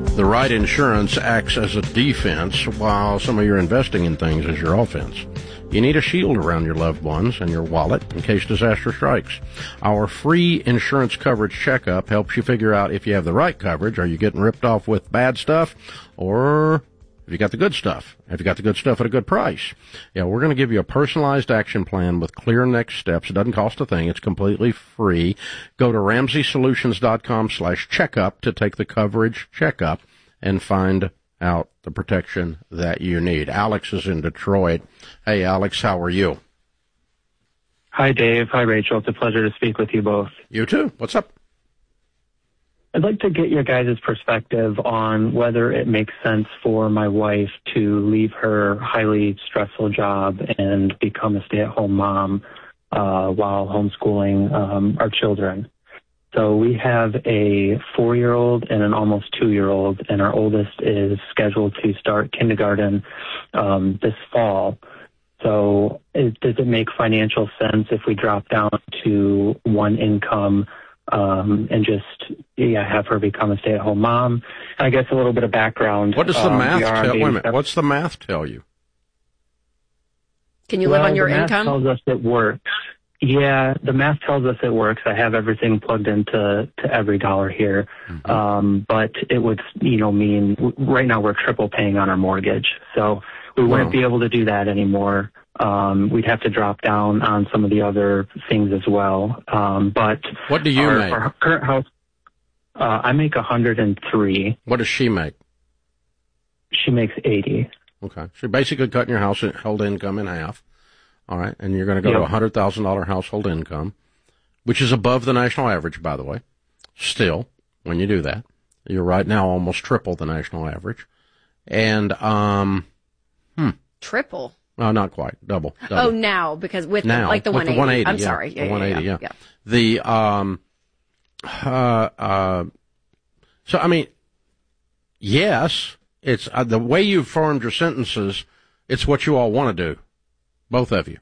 The right insurance acts as a defense, while some of your investing in things is your offense. You need a shield around your loved ones and your wallet in case disaster strikes. Our free insurance coverage checkup helps you figure out if you have the right coverage. Are you getting ripped off with bad stuff, or have you got the good stuff? Have you got the good stuff at a good price? Yeah, we're going to give you a personalized action plan with clear next steps. It doesn't cost a thing. It's completely free. Go to RamseySolutions.com/checkup to take the coverage checkup and find out the protection that you need. Alex is in Detroit. Hey, Alex, how are you? Hi, Dave. Hi, Rachel. It's a pleasure to speak with you both. You too. What's up? I'd like to get your guys' perspective on whether it makes sense for my wife to leave her highly stressful job and become a stay-at-home mom while homeschooling our children. So we have a 4-year-old and an almost 2-year-old, and our oldest is scheduled to start kindergarten this fall. So does it make financial sense if we drop down to one income and just have her become a stay-at-home mom? And I guess a little bit of background. What does the math tell? Wait a minute. What's the math tell you? Can you live on your income? income? The math tells us it works. Yeah, the math tells us it works. I have everything plugged into every dollar here. Mm-hmm. But it would, mean right now we're triple paying on our mortgage. So we wouldn't be able to do that anymore. We'd have to drop down on some of the other things as well. But what do you make? Our current house, I make 103. What does she make? She makes 80. Okay. So you're basically cutting your household income in half. All right, and you're going to go to a $100,000 household income, which is above the national average, by the way. Still, when you do that, you're right now almost triple the national average. And, Triple? No, not quite. Double. Oh, now, because with the 180. The 180. I'm sorry. The 180, yeah. So, I mean, yes, it's the way you've formed your sentences, it's what you all want to do. Both of you.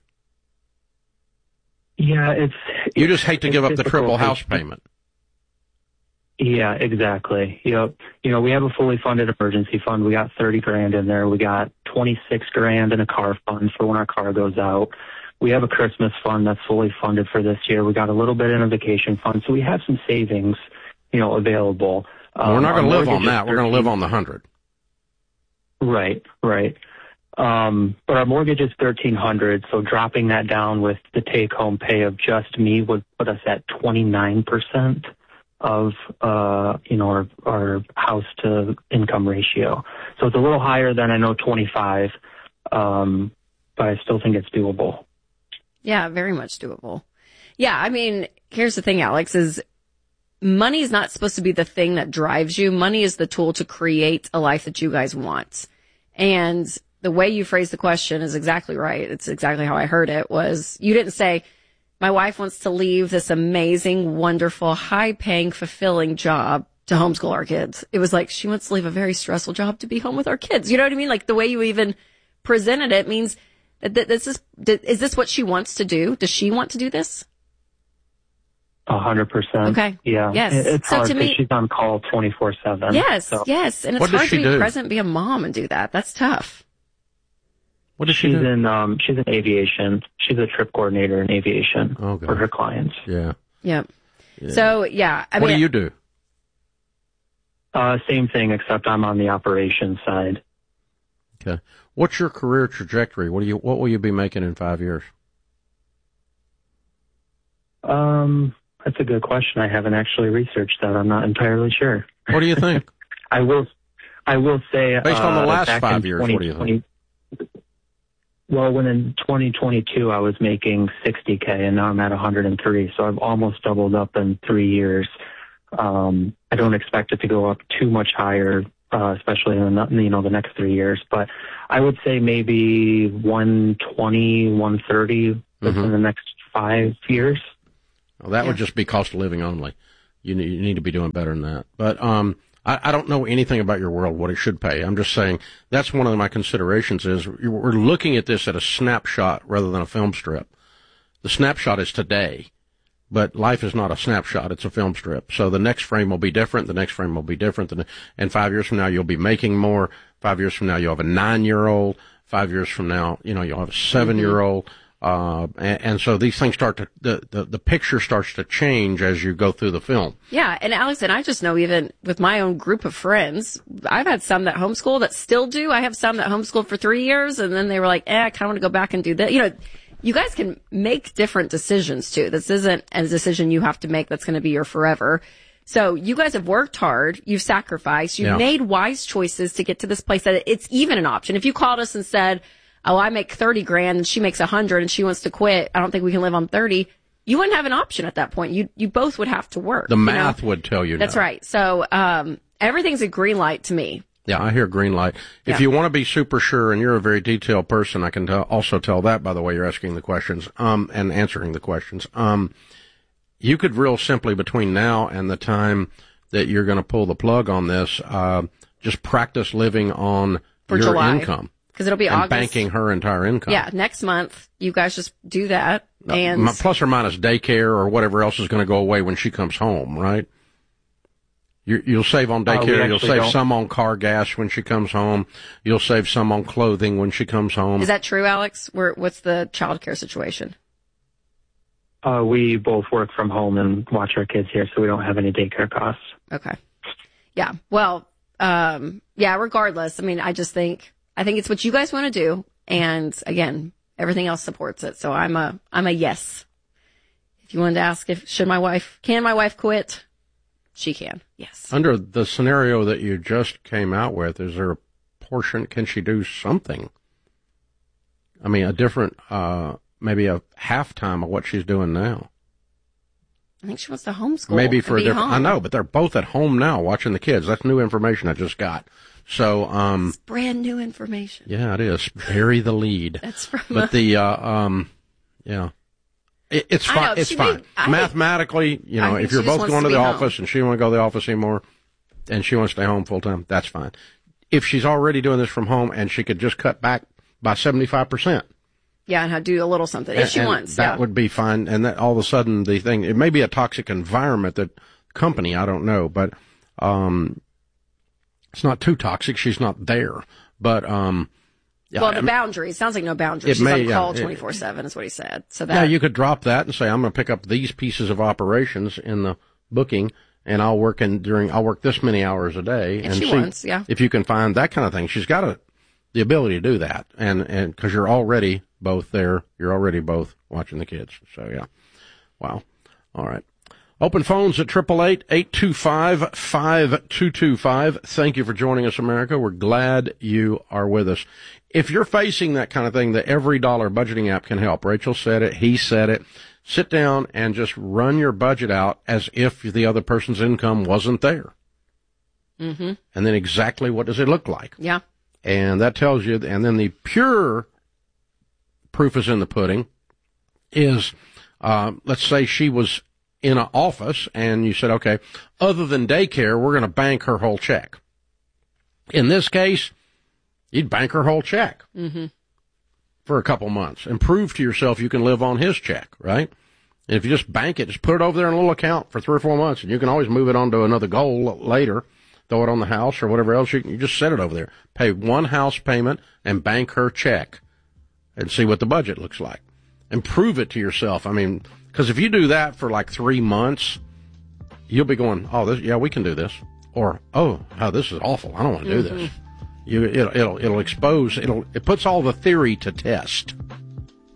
Yeah, you just hate to give up the triple house payment. Yeah, exactly. Yep. We have a fully funded emergency fund. We got $30,000 in there. We got $26,000 in a car fund for when our car goes out. We have a Christmas fund that's fully funded for this year. We got a little bit in a vacation fund, so we have some savings, available. We're not going to live on that. We're going to live on the 100. Right. But our mortgage is $1,300, so dropping that down with the take-home pay of just me would put us at 29% of our house-to-income ratio. So it's a little higher than 25, but I still think it's doable. Yeah, very much doable. Yeah, I mean, here's the thing, Alex, is money is not supposed to be the thing that drives you. Money is the tool to create a life that you guys want. And the way you phrased the question is exactly right. It's exactly how I heard it. Was you didn't say, my wife wants to leave this amazing, wonderful, high-paying, fulfilling job to homeschool our kids. It was like, she wants to leave a very stressful job to be home with our kids. You know what I mean? Like the way you even presented it means that is this what she wants to do? Does she want to do this? 100%. Okay. Yeah. Yes. It's hard because she's on call 24/7. Yes. Yes. And it's hard to be present, be a mom and do that. That's tough. What does she do? She's in aviation. She's a trip coordinator in aviation for her clients. Yeah. Yep. Yeah. So, yeah. What do you do? Same thing, except I'm on the operations side. Okay. What's your career trajectory? What will you be making in 5 years? That's a good question. I haven't actually researched that. I'm not entirely sure. What do you think? I will say based on the last 5 years, what do you think? Well, when in 2022 I was making $60K and now I'm at 103, so I've almost doubled up in 3 years. I don't expect it to go up too much higher, especially in the next 3 years. But I would say maybe 120, 130 within the next 5 years. Well, that would just be cost of living only. You need to be doing better than that. But I don't know anything about your world, what it should pay. I'm just saying that's one of my considerations is we're looking at this at a snapshot rather than a film strip. The snapshot is today. But life is not a snapshot. It's a film strip. So the next frame will be different. The next frame will be different. And 5 years from now, you'll be making more. 5 years from now, you'll have a 9-year-old. 5 years from now, you'll have a 7-year-old. And so these things the picture starts to change as you go through the film. Yeah. And Alex, and I just know even with my own group of friends, I've had some that homeschool that still do. I have some that homeschooled for 3 years and then they were like, I kind of want to go back and do that. You guys can make different decisions too. This isn't a decision you have to make that's going to be your forever. So you guys have worked hard. You've sacrificed. You've made wise choices to get to this place that it's even an option. If you called us and said, I make 30 grand and she makes 100 and she wants to quit, I don't think we can live on 30. You wouldn't have an option at that point. You both would have to work. The math would tell you that's no. Right. So, everything's a green light to me. Yeah, I hear green light. If you want to be super sure, and you're a very detailed person, I can also tell that by the way you're asking the questions, and answering the questions. You could real simply between now and the time that you're going to pull the plug on this, just practice living on your July. income. Because it'll be and August. Banking her entire income. Yeah, next month, you guys just do that. And plus or minus daycare or whatever else is going to go away when she comes home, right? You'll save on daycare. You'll save some on car gas when she comes home. You'll save some on clothing when she comes home. Is that true, Alex? What's the childcare situation? We both work from home and watch our kids here, so we don't have any daycare costs. Okay. Yeah. Well, regardless, I mean, I think it's what you guys want to do. And again, everything else supports it. So I'm a yes. If you wanted to ask can my wife quit? She can. Yes. Under the scenario that you just came out with, is there a portion, can she do something? I mean, a different, maybe a halftime of what she's doing now. I think she wants to homeschool. Maybe for a different, home. I know, but they're both at home now watching the kids. That's new information I just got. So, it's brand new information. Yeah, it is. Bury the lead. That's from, but yeah. It's fine. It's fine. Mathematically, if you're both going to the office and she don't want to go to the office anymore and she wants to stay home full time, that's fine. If she's already doing this from home and she could just cut back by 75%. Yeah, and do a little something if she wants. That would be fine. And that all of a sudden it may be a toxic environment, that company, I don't know, but, it's not too toxic. She's not there, but, the boundaries. Sounds like no boundaries. She's on call 24/7 is what he said. So you could drop that and say, I'm going to pick up these pieces of operations in the booking and I'll work this many hours a day. If she wants, if you can find that kind of thing. She's got the ability to do that. And cause you're already both there. You're already both watching the kids. So yeah. Wow. All right. Open phones at 888-825-5225. Thank you for joining us, America. We're glad you are with us. If you're facing that kind of thing, the Every Dollar budgeting app can help. Rachel said it. He said it. Sit down and just run your budget out as if the other person's income wasn't there. Mm-hmm. And then exactly what does it look like? Yeah. And that tells you, and then the pure proof is in the pudding is, let's say she was in an office and you said, okay, other than daycare, we're going to bank her whole check. In this case, you'd bank her whole check for a couple months and prove to yourself you can live on his check, right? And if you just bank it, just put it over there in a little account for 3 or 4 months and you can always move it on to another goal later, throw it on the house or whatever else. You just set it over there. Pay one house payment and bank her check and see what the budget looks like and prove it to yourself. I mean, because if you do that for like 3 months, you'll be going, we can do this. Or, this is awful. I don't want to do this. It puts all the theory to test.